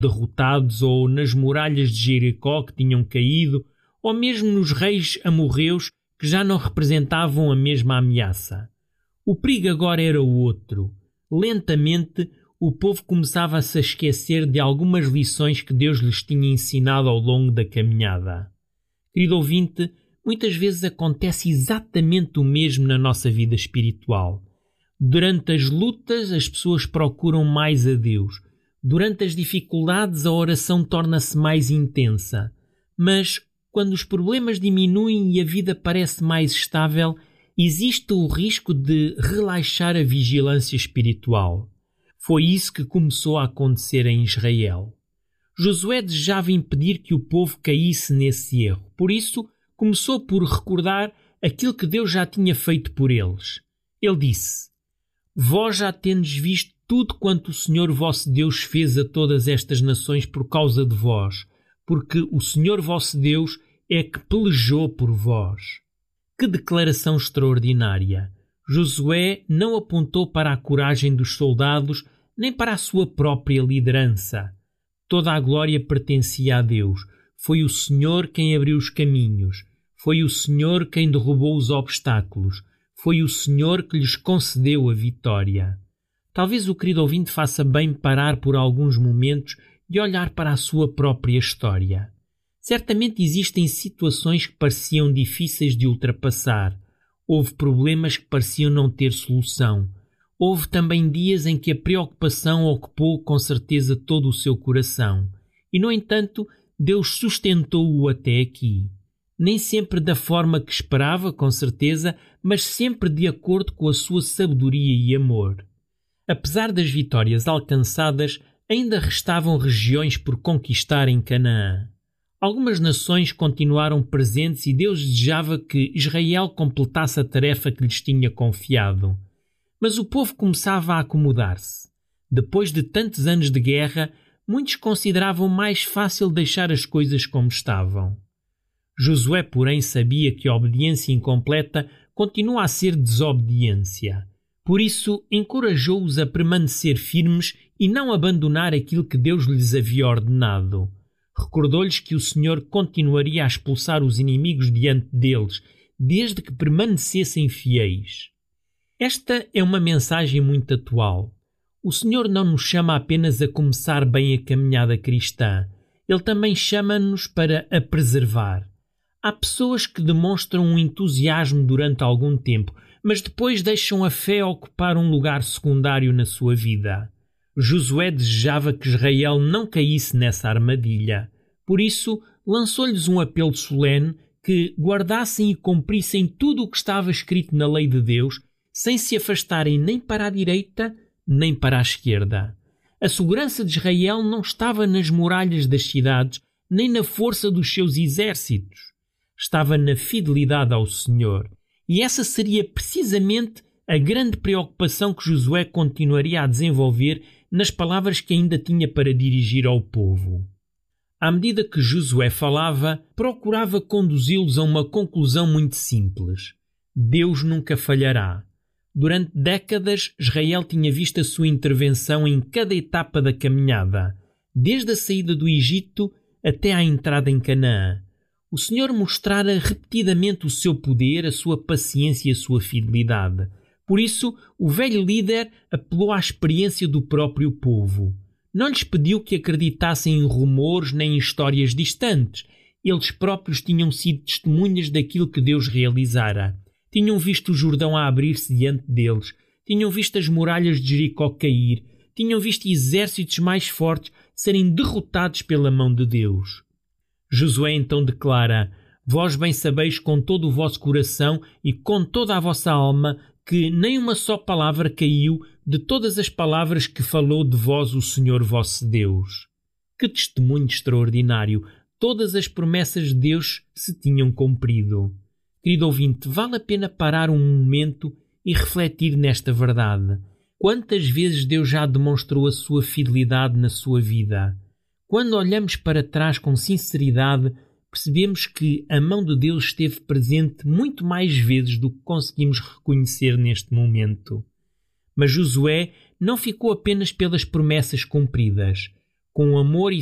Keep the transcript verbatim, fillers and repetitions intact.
derrotados, ou nas muralhas de Jericó que tinham caído, ou mesmo nos reis amorreus que já não representavam a mesma ameaça. O perigo agora era o outro. Lentamente, o povo começava a se esquecer de algumas lições que Deus lhes tinha ensinado ao longo da caminhada. Querido ouvinte, muitas vezes acontece exatamente o mesmo na nossa vida espiritual. Durante as lutas, as pessoas procuram mais a Deus. Durante as dificuldades, a oração torna-se mais intensa. Mas, quando os problemas diminuem e a vida parece mais estável, existe o risco de relaxar a vigilância espiritual. Foi isso que começou a acontecer em Israel. Josué desejava impedir que o povo caísse nesse erro. Por isso, começou por recordar aquilo que Deus já tinha feito por eles. Ele disse: Vós já tendes visto tudo quanto o Senhor vosso Deus fez a todas estas nações por causa de vós, porque o Senhor vosso Deus é que pelejou por vós. Que declaração extraordinária! Josué não apontou para a coragem dos soldados, nem para a sua própria liderança. Toda a glória pertencia a Deus. Foi o Senhor quem abriu os caminhos. Foi o Senhor quem derrubou os obstáculos. Foi o Senhor que lhes concedeu a vitória. Talvez o querido ouvinte faça bem parar por alguns momentos e olhar para a sua própria história. Certamente existem situações que pareciam difíceis de ultrapassar. Houve problemas que pareciam não ter solução. Houve também dias em que a preocupação ocupou com certeza todo o seu coração. E, no entanto, Deus sustentou-o até aqui. Nem sempre da forma que esperava, com certeza, mas sempre de acordo com a sua sabedoria e amor. Apesar das vitórias alcançadas, ainda restavam regiões por conquistar em Canaã. Algumas nações continuaram presentes e Deus desejava que Israel completasse a tarefa que lhes tinha confiado. Mas o povo começava a acomodar-se. Depois de tantos anos de guerra, muitos consideravam mais fácil deixar as coisas como estavam. Josué, porém, sabia que a obediência incompleta continua a ser desobediência. Por isso, encorajou-os a permanecer firmes e não abandonar aquilo que Deus lhes havia ordenado. Recordou-lhes que o Senhor continuaria a expulsar os inimigos diante deles, desde que permanecessem fiéis. Esta é uma mensagem muito atual. O Senhor não nos chama apenas a começar bem a caminhada cristã. Ele também chama-nos para a preservar. Há pessoas que demonstram um entusiasmo durante algum tempo, mas depois deixam a fé ocupar um lugar secundário na sua vida. Josué desejava que Israel não caísse nessa armadilha. Por isso, lançou-lhes um apelo solene que guardassem e cumprissem tudo o que estava escrito na lei de Deus, sem se afastarem nem para a direita, nem para a esquerda. A segurança de Israel não estava nas muralhas das cidades, nem na força dos seus exércitos. Estava na fidelidade ao Senhor. E essa seria precisamente a grande preocupação que Josué continuaria a desenvolver nas palavras que ainda tinha para dirigir ao povo. À medida que Josué falava, procurava conduzi-los a uma conclusão muito simples. Deus nunca falhará. Durante décadas, Israel tinha visto a sua intervenção em cada etapa da caminhada, desde a saída do Egito até à entrada em Canaã. O Senhor mostrara repetidamente o seu poder, a sua paciência e a sua fidelidade. Por isso, o velho líder apelou à experiência do próprio povo. Não lhes pediu que acreditassem em rumores nem em histórias distantes. Eles próprios tinham sido testemunhas daquilo que Deus realizara. Tinham visto o Jordão a abrir-se diante deles. Tinham visto as muralhas de Jericó cair. Tinham visto exércitos mais fortes serem derrotados pela mão de Deus. Josué então declara: Vós bem sabeis com todo o vosso coração e com toda a vossa alma que nem uma só palavra caiu de todas as palavras que falou de vós o Senhor vosso Deus. Que testemunho extraordinário! Todas as promessas de Deus se tinham cumprido. Querido ouvinte, vale a pena parar um momento e refletir nesta verdade. Quantas vezes Deus já demonstrou a sua fidelidade na sua vida? Quando olhamos para trás com sinceridade, percebemos que a mão de Deus esteve presente muito mais vezes do que conseguimos reconhecer neste momento. Mas Josué não ficou apenas pelas promessas cumpridas. com amor e